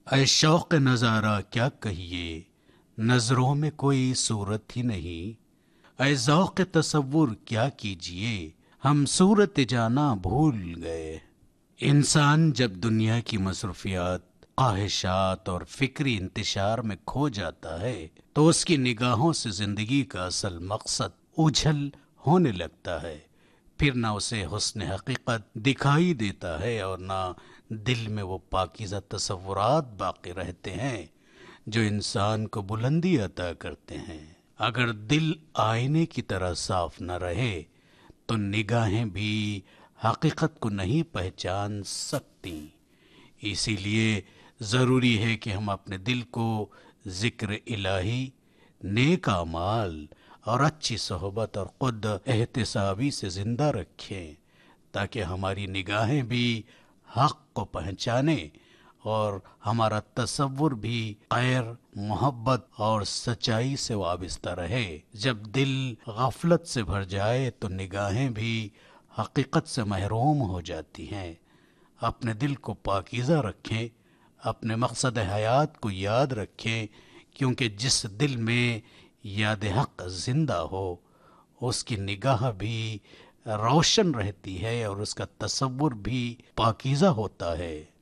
اے شوق نظارہ کیا کہیے، نظروں میں کوئی صورت ہی نہیں، اے ذوق تصور کیا کیجیے، ہم صورت جانا بھول گئے۔ انسان جب دنیا کی مصروفیات، خواہشات اور فکری انتشار میں کھو جاتا ہے تو اس کی نگاہوں سے زندگی کا اصل مقصد اوجھل ہونے لگتا ہے، پھر نہ اسے حسن حقیقت دکھائی دیتا ہے اور نہ دل میں وہ پاکیزہ تصورات باقی رہتے ہیں جو انسان کو بلندی عطا کرتے ہیں۔ اگر دل آئینے کی طرح صاف نہ رہے تو نگاہیں بھی حقیقت کو نہیں پہچان سکتی۔ اسی لیے ضروری ہے کہ ہم اپنے دل کو ذکر الہی، نیک اعمال اور اچھی صحبت اور خود احتسابی سے زندہ رکھیں، تاکہ ہماری نگاہیں بھی حق کو پہچانیں اور ہمارا تصور بھی خیر، محبت اور سچائی سے وابستہ رہے۔ جب دل غفلت سے بھر جائے تو نگاہیں بھی حقیقت سے محروم ہو جاتی ہیں۔ اپنے دل کو پاکیزہ رکھیں، اپنے مقصد حیات کو یاد رکھیں، کیونکہ جس دل میں یاد حق زندہ ہو اس کی نگاہ بھی روشن رہتی ہے اور اس کا تصور بھی پاکیزہ ہوتا ہے۔